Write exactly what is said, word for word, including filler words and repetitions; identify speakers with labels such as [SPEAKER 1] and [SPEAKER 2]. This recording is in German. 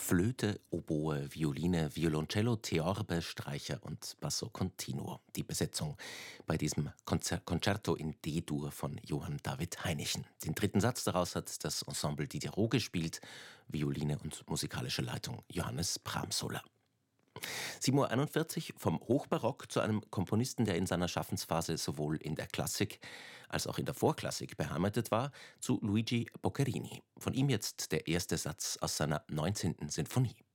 [SPEAKER 1] Flöte, Oboe, Violine, Violoncello, Theorbe, Streicher und Basso Continuo. Die Besetzung bei diesem Konzer Concerto in D-Dur von Johann David Heinichen. Den dritten Satz daraus hat das Ensemble Diderot gespielt, Violine und musikalische Leitung Johannes Bramsola. sieben Uhr einundvierzig, vom Hochbarock zu einem Komponisten, der in seiner Schaffensphase sowohl in der Klassik als auch in der Vorklassik beheimatet war, zu Luigi Boccherini. Von ihm jetzt der erste Satz aus seiner neunzehnten Sinfonie.